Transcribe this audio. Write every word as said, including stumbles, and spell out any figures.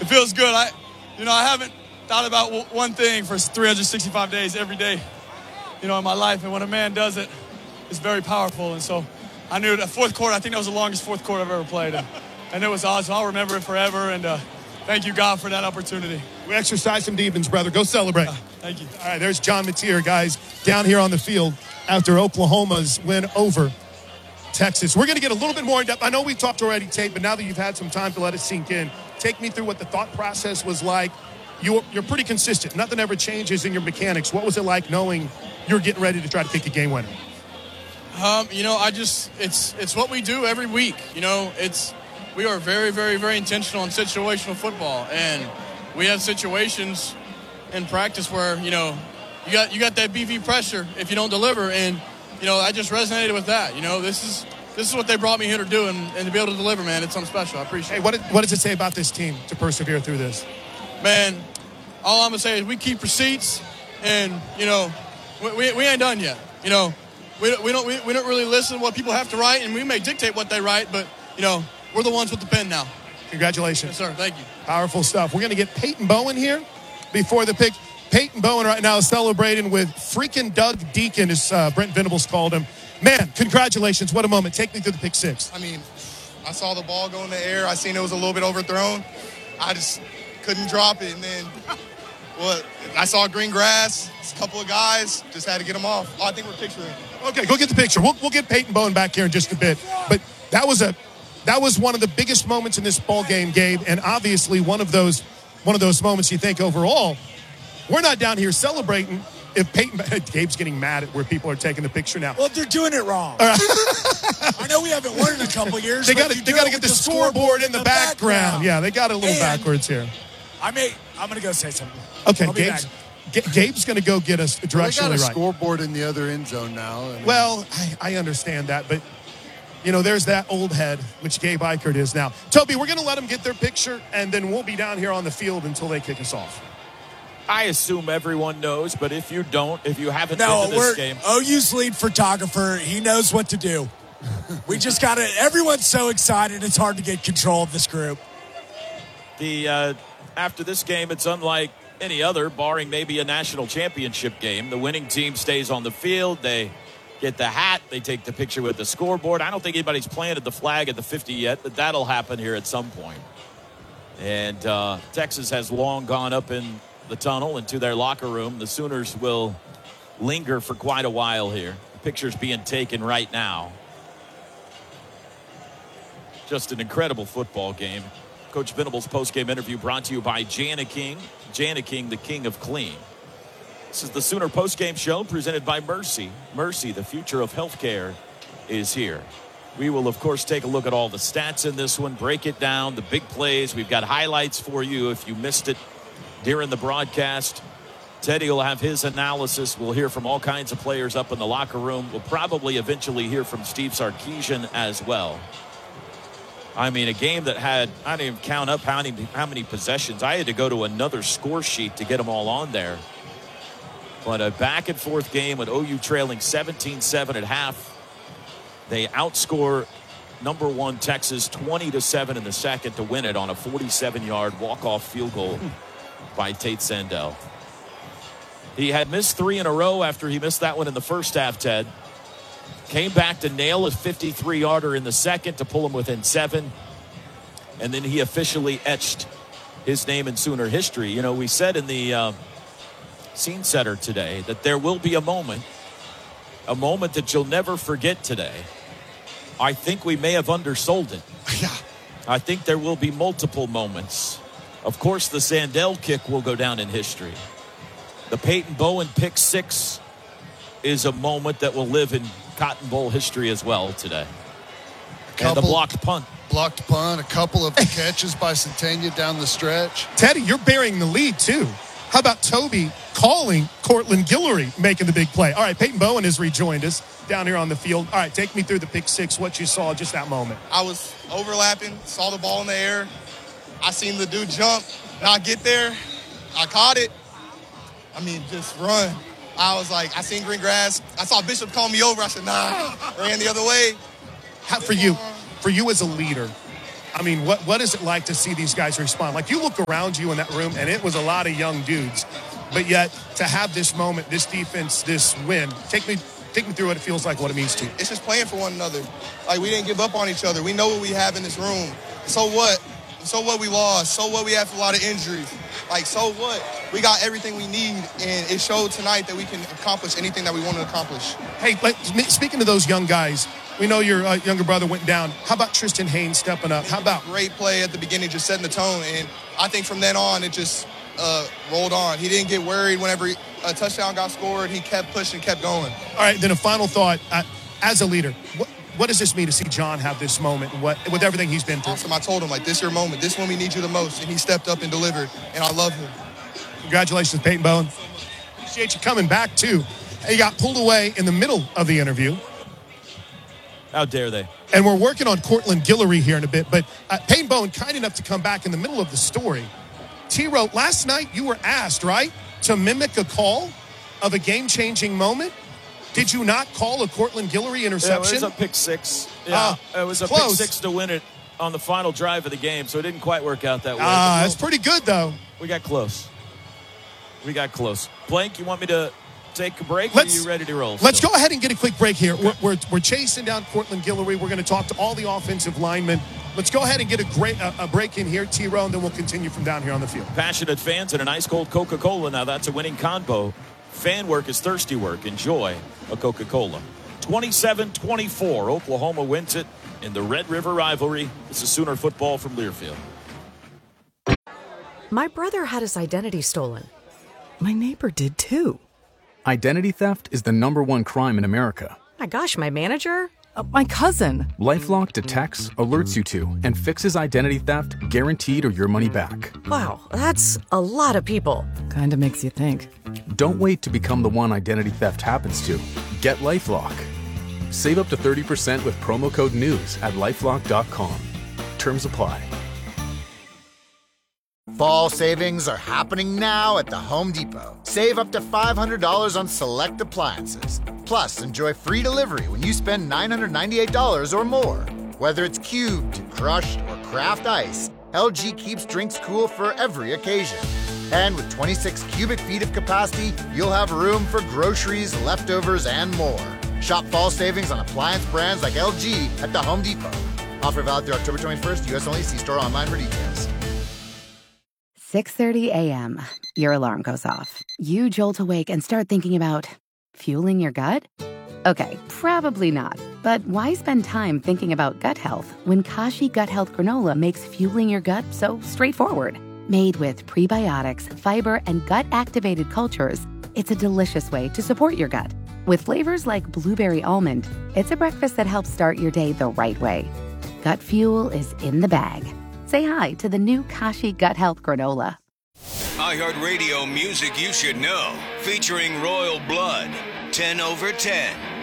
it feels good. I, you know, I haven't thought about w- one thing for three hundred sixty-five days every day, you know, in my life. And when a man does it, it's very powerful. And so I knew the fourth quarter, I think that was the longest fourth quarter I've ever played. And, and it was awesome. I'll remember it forever. And uh, thank you, God, for that opportunity. We exercise some demons, brother. Go celebrate. Uh, thank you. All right, there's John Mateer, guys, down here on the field after Oklahoma's win over Texas. We're going to get a little bit more in depth. I know we talked already, Tate, but now that you've had some time to let it sink in, take me through what the thought process was like. You, you're pretty consistent. Nothing ever changes in your mechanics. What was it like knowing you're getting ready to try to kick a game winner? Um, you know, I just, it's it's what we do every week. You know, it's, we are very, very, very intentional in situational football. And we have situations in practice where, you know, you got you got that B V pressure if you don't deliver. And, you know, I just resonated with that. You know, this is this is what they brought me here to do, and, and to be able to deliver, man, it's something special. I appreciate Hey, it. what, did, what does it say about this team to persevere through this? Man, all I'm going to say is we keep receipts, and, you know, we, we, we ain't done yet. You know, we, we don't we, we don't really listen to what people have to write, and we may dictate what they write, but, you know, we're the ones with the pen now. Congratulations. Yes, sir. Thank you. Powerful stuff. We're going to get Peyton Bowen here before the pick. Peyton Bowen right now is celebrating with freaking Doug Deacon, as uh, Brent Venables called him. Man, congratulations. What a moment. Take me through the pick six. I mean, I saw the ball go in the air. I seen it was a little bit overthrown. I just couldn't drop it. And then what? I saw green grass, a couple of guys, just had to get them off. Oh, I think we're picturing. Okay, go get the picture. We'll, we'll get Peyton Bowen back here in just a bit. But that was a that was one of the biggest moments in this ball game, Gabe, and obviously one of those one of those moments you think overall, we're not down here celebrating if Peyton Gabe's getting mad at where people are taking the picture now. Well, they're doing it wrong. Right. I know we haven't won in a couple of years. They got to they got to get the, the scoreboard in the, the background. background. Yeah, they got it a little and backwards here. I may I'm going to go say something. Okay, Gabe's, G- Gabe's going to go get us directionally well, they got a right. scoreboard in the other end zone now. I mean, well, I, I understand that, but you know, there's that old head, which Gabe Ikard is now. Toby, we're going to let them get their picture, and then we'll be down here on the field until they kick us off. I assume everyone knows, but if you don't, if you haven't no, been to this game. O U's lead photographer, he knows what to do. We just got to, everyone's so excited, it's hard to get control of this group. The uh, after this game, it's unlike any other, barring maybe a national championship game. The winning team stays on the field. They get the hat. They take the picture with the scoreboard. I don't think anybody's planted the flag at the fifty yet, but that'll happen here at some point. And uh, Texas has long gone up in the tunnel into their locker room. The Sooners will linger for quite a while here. The picture's being taken right now. Just an incredible football game. Coach Venables' post-game interview brought to you by Jana King. Jana King, the king of clean. This is the Sooner post-game show presented by Mercy. Mercy, the future of healthcare, is here. We will, of course, take a look at all the stats in this one, break it down, the big plays. We've got highlights for you if you missed it during the broadcast. Teddy will have his analysis. We'll hear from all kinds of players up in the locker room. We'll probably eventually hear from Steve Sarkisian as well. I mean, a game that had, I didn't even count up how many, how many possessions. I had to go to another score sheet to get them all on there. But a back and forth game with O U trailing seventeen seven at half. They outscore number one Texas twenty to seven in the second to win it on a forty-seven yard walk-off field goal by Tate Sandell. He had missed three in a row after he missed that one in the first half, Ted. Came back to nail a fifty-three yarder in the second to pull him within seven. And then he officially etched his name in Sooner history. You know, we said in the uh, scene setter today that there will be a moment, a moment that you'll never forget today. I think we may have undersold it. Yeah. I think there will be multiple moments. Of course, the Sandell kick will go down in history. The Peyton Bowen pick six is a moment that will live in Cotton Bowl history as well today. Couple, and the blocked punt. Blocked punt, a couple of catches by Centennial down the stretch. Teddy, you're bearing the lead, too. How about Toby calling Cortland Guillory making the big play? All right, Peyton Bowen has rejoined us down here on the field. All right, take me through the pick six, what you saw just that moment. I was overlapping, saw the ball in the air. I seen the dude jump, not get there. I caught it. I mean, just run. I was like, I seen green grass. I saw Bishop call me over. I said, nah, ran the other way. How, for you, for you as a leader, I mean, what what is it like to see these guys respond? Like, you look around you in that room, and it was a lot of young dudes. But yet, to have this moment, this defense, this win, take me take me through what it feels like, what it means to you. It's just playing for one another. Like, we didn't give up on each other. We know what we have in this room. So what? So what we lost? So what we have a lot of injuries? Like, so what? We got everything we need, and it showed tonight that we can accomplish anything that we want to accomplish. Hey, but speaking to those young guys, we know your uh, younger brother went down. How about Tristan Haynes stepping up? How about? Great play at the beginning, just setting the tone, and I think from then on, it just uh, rolled on. He didn't get worried whenever a touchdown got scored. He kept pushing, kept going. All right, then a final thought. Uh, as a leader, what, what does this mean to see John have this moment what, with everything he's been through? Awesome. I told him, like, this is your moment. This is when we need you the most, and he stepped up and delivered, and I love him. Congratulations, Peyton Bowen. Appreciate you coming back, too. He got pulled away in the middle of the interview. How dare they? And we're working on Cortland Guillory here in a bit, but uh, Peyton Bowen, kind enough to come back in the middle of the story. T-Row, last night you were asked, right, to mimic a call of a game-changing moment. Did you not call a Cortland Guillory interception? Yeah, it was a pick six. Yeah, uh, it was a close. pick six to win it on the final drive of the game, so it didn't quite work out that way. Ah, uh, that's pretty good, though. We got close. We got close. Blank, you want me to take a break, let's, or are you ready to roll? Let's still? go ahead and get a quick break here. We're, we're, we're chasing down Cortland Guillory. We're going to talk to all the offensive linemen. Let's go ahead and get a great a, a break in here, T-Row, and then we'll continue from down here on the field. Passionate fans and an ice-cold Coca-Cola. Now that's a winning combo. Fan work is thirsty work. Enjoy a Coca-Cola. twenty-seven twenty-four. Oklahoma wins it in the Red River rivalry. This is Sooner football from Learfield. My brother had his identity stolen. My neighbor did too. Identity theft is the number one crime in America. My gosh, my manager? Uh, my cousin. LifeLock detects, alerts you to, and fixes identity theft guaranteed or your money back. Wow, that's a lot of people. Kinda makes you think. Don't wait to become the one identity theft happens to. Get LifeLock. Save up to thirty percent with promo code NEWS at lifelock dot com. Terms apply. Fall savings are happening now at the Home Depot. Save up to five hundred dollars on select appliances. Plus, enjoy free delivery when you spend nine hundred ninety-eight dollars or more. Whether it's cubed, crushed, or craft ice, L G keeps drinks cool for every occasion. And with twenty-six cubic feet of capacity, you'll have room for groceries, leftovers, and more. Shop fall savings on appliance brands like L G at the Home Depot. Offer valid through October twenty-first, U S only. See store online for details. six thirty a.m. Your alarm goes off. You jolt awake and start thinking about fueling your gut? Okay, probably not. But why spend time thinking about gut health when Kashi Gut Health Granola makes fueling your gut so straightforward? Made with prebiotics, fiber, and gut-activated cultures, it's a delicious way to support your gut. With flavors like blueberry almond, it's a breakfast that helps start your day the right way. Gut fuel is in the bag. Say hi to the new Kashi Gut Health Granola. iHeartRadio music you should know, featuring Royal Blood, ten over ten.